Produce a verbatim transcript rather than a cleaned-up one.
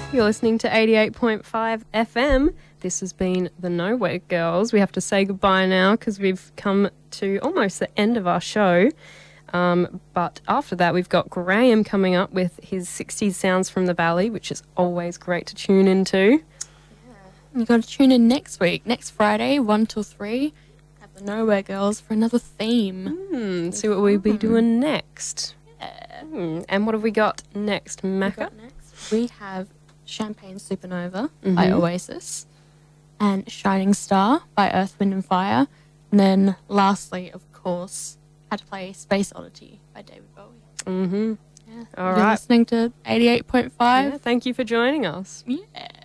You're listening to eighty-eight point five F M. This has been the Nowhere Girls. We have to say goodbye now because we've come to almost the end of our show. Um, but after that, we've got Graham coming up with his sixties Sounds from the Valley, which is always great to tune into. You've got to tune in next week, next Friday, one till three. Have the Nowhere Girls for another theme. Hmm, see what we'll be doing next. Yeah. Hmm, and what have we got next, We Macca? got next. We have Champagne Supernova Mhm. by Oasis and Shining Star by Earth, Wind and Fire. And then lastly, of course, had to play Space Oddity by David Bowie. Mm-hmm. Yeah. All You're right. listening to eighty-eight point five. Yeah, thank you for joining us. Yeah.